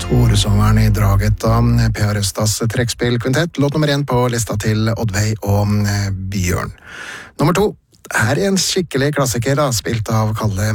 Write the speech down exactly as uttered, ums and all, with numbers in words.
Horesangeren i draget av P A Røstas trekkspillkvintett, låt nummer én på lista til Oddveig og Bjørn. Nummer to, her er en skikkelig klassiker da, spilt av Kalle